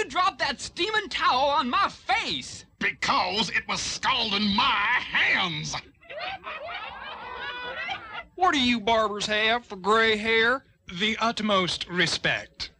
drop that steaming towel on my face? Because it was scalding my hands. What do you barbers have for gray hair? The utmost respect.